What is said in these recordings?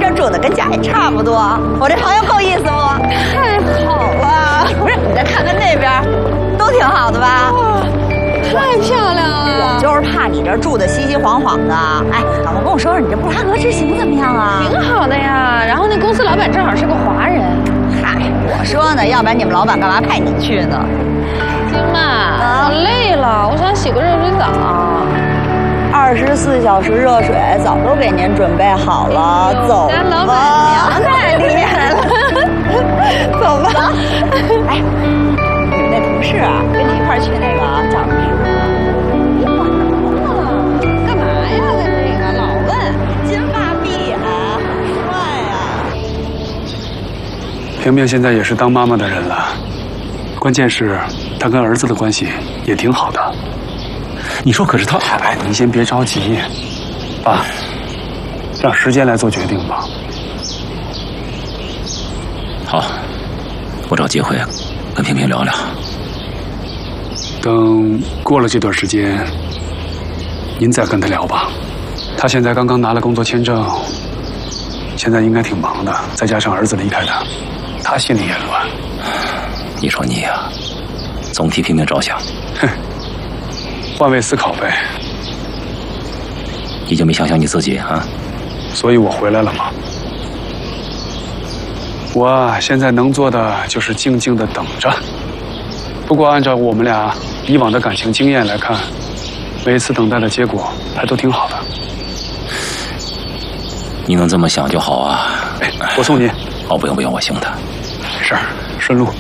儿住的跟家里差不多，我这朋友够意思不？ 太好了！ 不是，你再看看那边，都挺好的吧？ 太漂亮了！ 我就是怕你这住的稀稀晃晃的。哎，老婆跟我说说你这布拉格之行怎么样啊？ 挺好的呀。然后那公司老板正好是个华人。 嗨，我说呢，要不然你们老板干嘛派你去呢？ 金妈，我累了，我想洗个热水澡。 24小时热水早都给您准备好了，走吧。 老板娘太厉害了， 走吧。哎，你们那同事啊，跟你一块儿去那个叫什么名字？你管着呢？干嘛呀？他这个老问，金发碧眼，帅呀。 平平现在也是当妈妈的人了，关键是她跟儿子的关系也挺好的。 你说可是他…… 哎，你先别着急，爸，让时间来做决定吧。 好，我找机会跟平平聊聊。 等过了这段时间，您再跟他聊吧。他现在刚刚拿了工作签证，现在应该挺忙的，再加上儿子离开他心里也乱。 你说你呀，总替平平着想。 哼，换位思考呗。 你就没想想你自己啊？ 所以我回来了嘛。我现在能做的就是静静的等着。不过按照我们俩以往的感情经验来看，每一次等待的结果还都挺好的。 你能这么想就好啊。 哎，我送你。 哦，不用不用，我行的。 没事儿，顺路。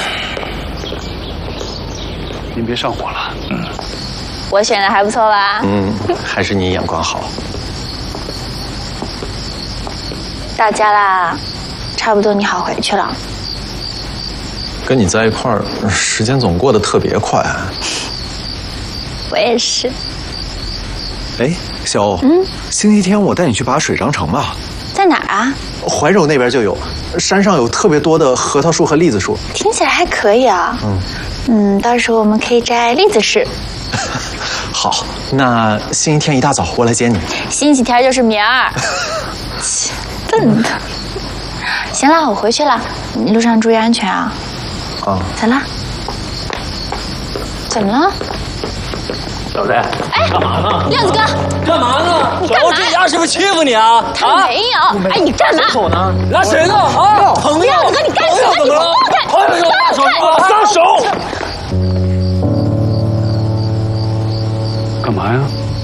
您别上火了。 我选的还不错吧？ 还是你眼光好。 到家啦，差不多你好回去了。 跟你在一块儿，时间总过得特别快。 我也是。 哎，小欧，星期天我带你去爬水长城吧。 在哪儿啊？ 怀柔那边就有，山上有特别多的核桃树和栗子树。 听起来还可以啊。到时候我们可以摘栗子吃。 好，那星期天一大早我来接你。 星期天就是明儿。笨的。行了，我回去了，你路上注意安全啊。走了。怎么了？ 小子，哎，干嘛呢？ 亮子哥， 干嘛呢？ 你干嘛？ 这丫是不是欺负你啊？ 他没有。哎，你干嘛？ 手呢？拿谁呢？啊，朋友。 亮子哥，你干什么？你放开！ 放手！ 干嘛呀？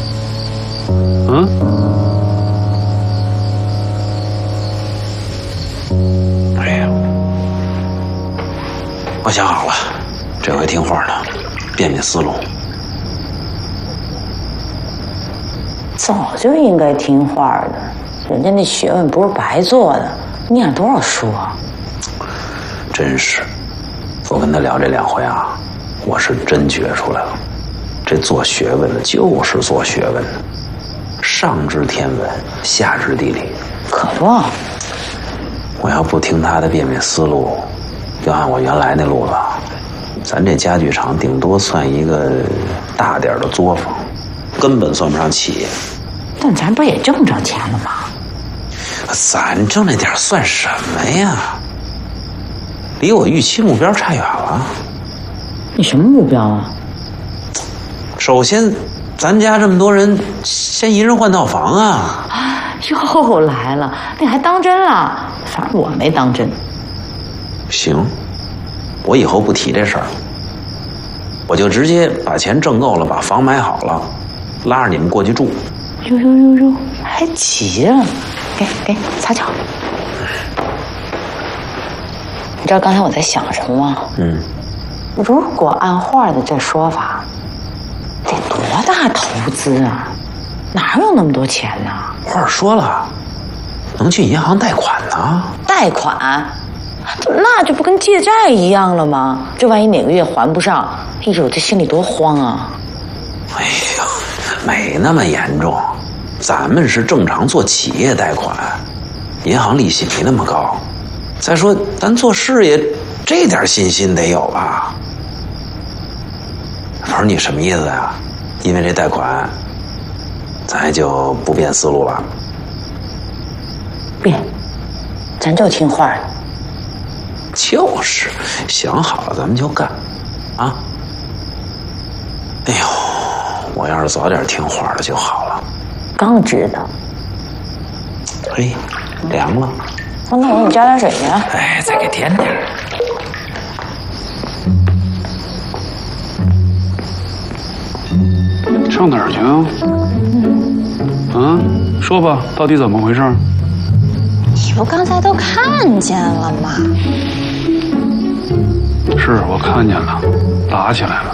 哎呀，我想好了，这回听话的，变变思路。 早就应该听话的，人家那学问不是白做的，念多少书啊？ 真是，我跟他聊这2回啊，我是真觉出来了，这做学问的就是做学问的，上知天文，下知地理。 可不， 我要不听他的变变思路，就按我原来那路子，咱这家具厂顶多算一个大点的作坊，根本算不上企业。 但咱不也挣着钱了吗？ 咱挣那点算什么呀？离我预期目标差远了。 你什么目标啊？ 首先，咱家这么多人，先一人换套房啊！ 又来了，你还当真了？反正我没当真。 行，我以后不提这事儿，我就直接把钱挣够了，把房买好了，拉着你们过去住。 哟，还急了？给擦脚。你知道刚才我在想什么吗？如果按画的这说法，得多大投资啊？哪有那么多钱呢？ 画说了，能去银行贷款呢。 贷款？那就不跟借债一样了吗？这万一哪个月还不上，哎呦，这心里多慌啊！ 哎呀，没那么严重，咱们是正常做企业贷款，银行利息没那么高。再说咱做事业，这点信心得有吧？不是你什么意思呀？因为这贷款，咱就不变思路了？ 变， 咱就听话的。 就是想好了咱们就干，啊！哎呦，我要是早点听话了就好了。 刚知道。 嘿，凉了。 那我给你加点水去。 哎，再给添点。 上哪儿去啊？说吧，到底怎么回事？ 你不刚才都看见了吗？ 是我看见了，打起来了。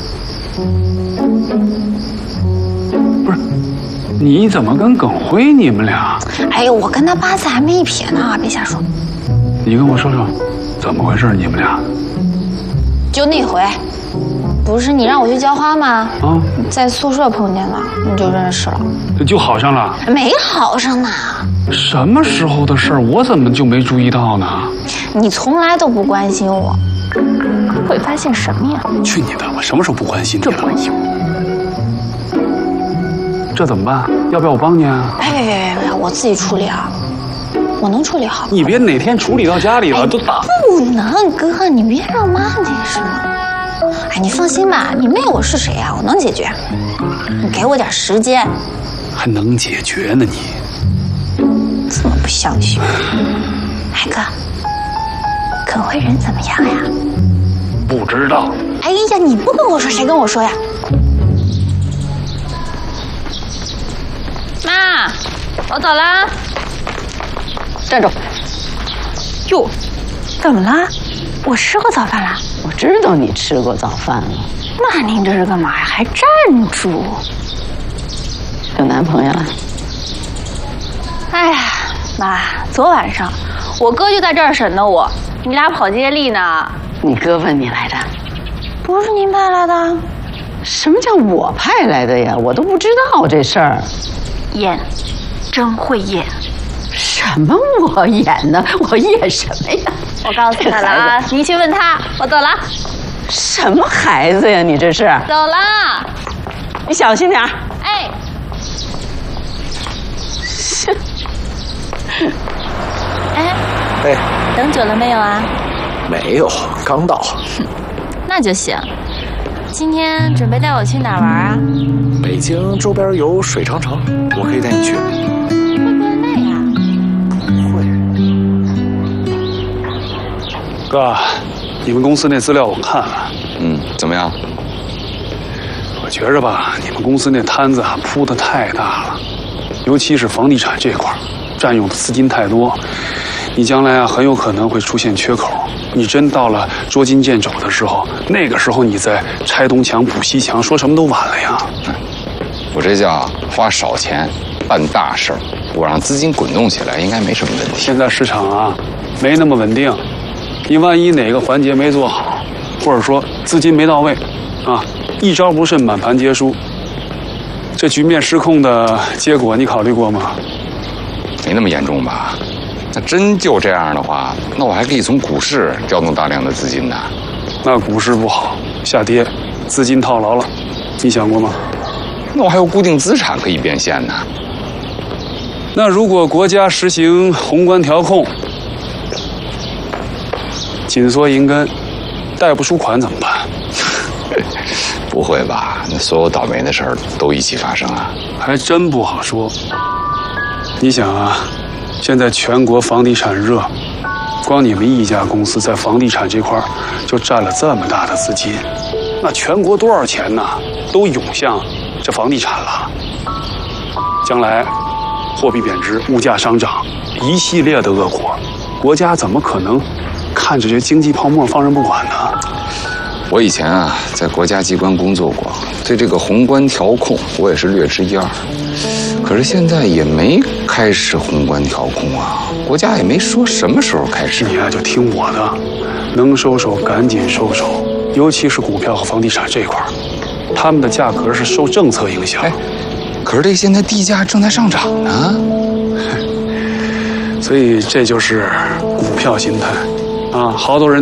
不是，你怎么跟耿辉你们俩？ 哎呦，我跟他八字还没一撇呢，别瞎说。 你跟我说说，怎么回事？你们俩？ 就那回，不是你让我去浇花吗？啊，在宿舍碰见了，你就认识了。 就好上了？ 没好上呢。 什么时候的事儿？我怎么就没注意到呢？ 你从来都不关心我，会发现什么呀？ 去你的！我什么时候不关心你了？ 就不关心我。 这怎么办？要不要我帮你啊？ 哎，别，我自己处理啊，我能处理好。 你别哪天处理到家里了都打。 不能，哥，你别让妈那什么。哎，你放心吧，你妹我是谁啊？我能解决。你给我点时间。 还能解决呢你？ 这么不相信。哎哥，耿辉人怎么样呀？ 不知道。 哎呀，你不跟我说，谁跟我说呀？妈，我走啦。 站住！ 哟，怎么了？我吃过早饭了。 我知道你吃过早饭了。 那您这是干嘛呀？还站住？ 有男朋友了？ 哎呀，妈，昨晚上我哥就在这儿审的我，你俩跑接力呢。 你哥问你来的？ 不是您派来的。 什么叫我派来的呀？我都不知道这事儿。 演，真会演。 什么我演呢？我演什么呀？ 我告诉他了啊，你去问他。我走了。 什么孩子呀？你这是？ 走了。 你小心点儿。 哎。哎，等久了没有啊？ 没有，刚到。 那就行。今天准备带我去哪儿玩啊？ 北京周边有水长城，我可以带你去。 会不会累啊？ 不会。 哥，你们公司那资料我看了。 怎么样？ 我觉着吧，你们公司那摊子啊铺得太大了，尤其是房地产这块，占用的资金太多。你将来啊很有可能会出现缺口。你真到了捉襟见肘的时候，那个时候你再拆东墙补西墙，说什么都晚了呀。 我这叫花少钱办大事儿，我让资金滚动起来，应该没什么问题。 现在市场啊没那么稳定，你万一哪个环节没做好，或者说资金没到位，啊，一招不慎满盘皆输，这局面失控的结果你考虑过吗？ 没那么严重吧？那真就这样的话，那我还可以从股市调动大量的资金呢。 那股市不好，下跌，资金套牢了，你想过吗？ 那我还有固定资产可以变现呢。 那如果国家实行宏观调控，紧缩银根，贷不出款怎么办？ 不会吧？那所有倒霉的事儿都一起发生啊？ 还真不好说。你想啊，现在全国房地产热，光你们一家公司在房地产这块就占了这么大的资金，那全国多少钱呢？都涌向这房地产了。将来货币贬值、物价上涨，一系列的恶果，国家怎么可能看着这经济泡沫放任不管呢？ 我以前啊在国家机关工作过，对这个宏观调控我也是略知一二。可是现在也没开始宏观调控啊，国家也没说什么时候开始。 你呀就听我的，能收手赶紧收手，尤其是股票和房地产这块，他们的价格是受政策影响。 可是这现在地价正在上涨呢， 所以这就是股票心态啊，好多人